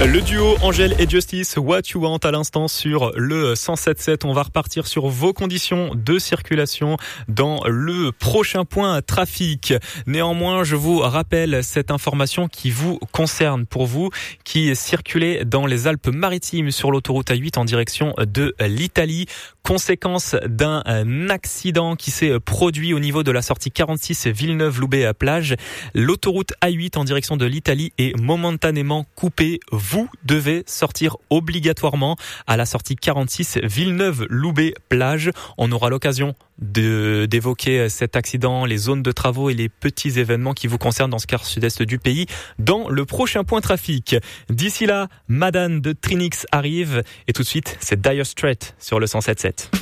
Le duo Angèle et Justice, What You Want à l'instant sur le 107.7. On va repartir sur vos conditions de circulation dans le prochain point trafic. Néanmoins, je vous rappelle cette information qui vous concerne pour vous, qui circulait dans les Alpes-Maritimes sur l'autoroute A8 en direction de l'Italie. Conséquence d'un accident qui s'est produit au niveau de la sortie 46 Villeneuve-Loubet-Plage. L'autoroute A8 en direction de l'Italie est momentanément coupée. Vous devez sortir obligatoirement à la sortie 46 Villeneuve-Loubet-Plage. On aura l'occasion d'évoquer cet accident, les zones de travaux et les petits événements qui vous concernent dans ce quart sud-est du pays dans le prochain point trafic. D'ici là, Madame de Trinix arrive et tout de suite, c'est Dire Straits sur le 107.7.